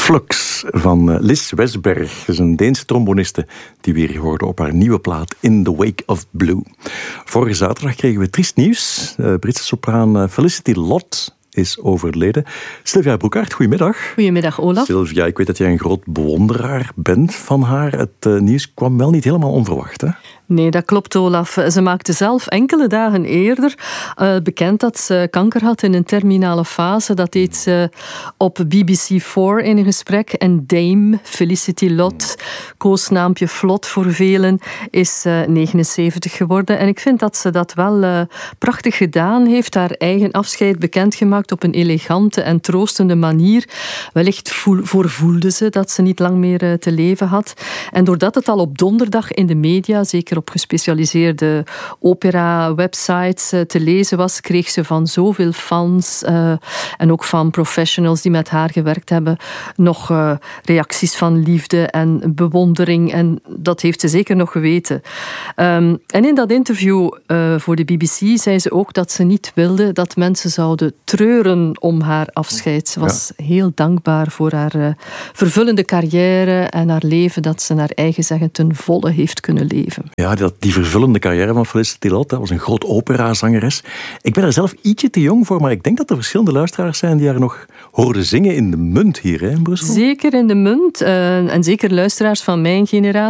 Flux van Liz Westberg. Dat is een Deense tromboniste die we hier hoorden op haar nieuwe plaat In the Wake of Blue. Vorige zaterdag kregen we triest nieuws. Britse sopraan Felicity Lott is overleden. Sylvia Broekaert, goedemiddag. Goedemiddag, Olaf. Sylvia, ik weet dat jij een groot bewonderaar bent van haar. Het nieuws kwam wel niet helemaal onverwacht, hè? Nee, dat klopt, Olaf. Ze maakte zelf enkele dagen eerder bekend dat ze kanker had in een terminale fase. Dat deed ze op BBC4 in een gesprek. En Dame Felicity Lott, koosnaampje Flot voor velen, is 79 geworden. En ik vind dat ze dat wel prachtig gedaan heeft. Haar eigen afscheid bekendgemaakt op een elegante en troostende manier. Wellicht voelde ze dat ze niet lang meer te leven had. En doordat het al op donderdag in de media, zeker op gespecialiseerde opera-websites te lezen was, kreeg ze van zoveel fans en ook van professionals die met haar gewerkt hebben nog reacties van liefde en bewondering. En dat heeft ze zeker nog geweten. En in dat interview voor de BBC zei ze ook dat ze niet wilde dat mensen zouden treuren om haar afscheid. Ze was heel dankbaar voor haar vervullende carrière en haar leven dat ze naar eigen zeggen ten volle heeft kunnen leven. Ja, die vervullende carrière van Felicity Lott, dat was een groot operazangeres. Ik ben er zelf ietsje te jong voor, maar ik denk dat er verschillende luisteraars zijn die haar nog hoorden zingen in de Munt hier in Brussel. Zeker in de Munt. En zeker luisteraars van mijn generatie.